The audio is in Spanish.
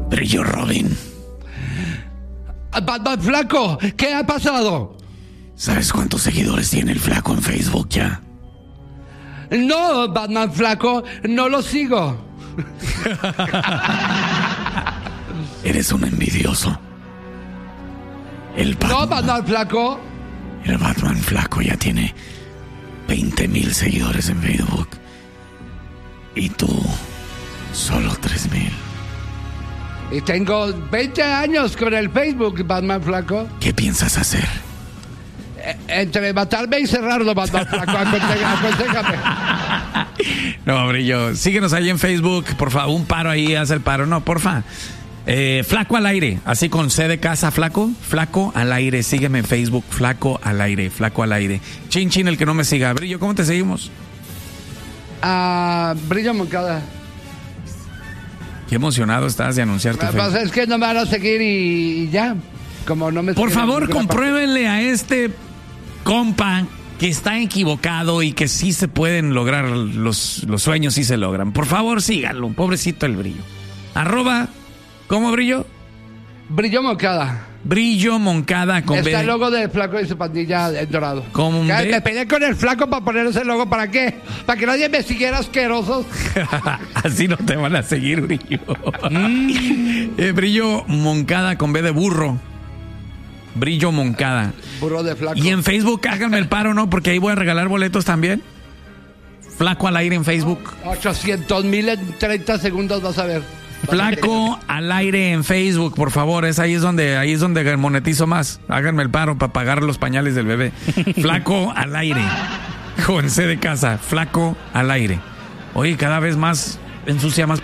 Brillo Robin. Batman Flaco, ¿qué ha pasado? ¿Sabes cuántos seguidores tiene el Flaco en Facebook ya? No, Batman Flaco, no lo sigo. Eres un envidioso. No, Batman Flaco. El Batman Flaco ya tiene 20,000 seguidores en Facebook. Y tú, solo 3,000. Y tengo 20 años con el Facebook, Batman Flaco. ¿Qué piensas hacer? Entre matarme y cerrarlo, Batman Flaco. Aconséjame. No, Brillo, síguenos ahí en Facebook, por favor, un paro ahí, haz el paro. No, porfa. Flaco al aire, así con C de casa, Flaco al aire, sígueme en Facebook, Flaco al aire. Chin Chin, el que no me siga. Brillo, ¿cómo te seguimos? Brillo Moncada. Qué emocionado estás de anunciar tu Facebook. Es que no me van a seguir y ya. Como no me Por favor, compruébenle a este compa que está equivocado y que sí se pueden lograr los sueños, sí se logran. Por favor, síganlo, pobrecito el Brillo. ¿Cómo, Brillo? Brillo Moncada. Brillo Moncada con Está B. el logo del Flaco y su pandilla en dorado. ¿Cómo? Me peleé con el Flaco para poner ese logo. ¿Para qué? Para que nadie me siguiera, asquerosos. Así no te van a seguir, Brillo. Brillo Moncada con B de burro. Brillo Moncada. Burro de Flaco. Y en Facebook háganme el paro, ¿no? Porque ahí voy a regalar boletos también. Flaco al aire en Facebook. 800,000 en 30 segundos vas a ver. Flaco al aire en Facebook, por favor. Ahí es donde monetizo más. Háganme el paro para pagar los pañales del bebé. Flaco al aire. Con C de casa. Flaco al aire. Oye, cada vez más ensucia más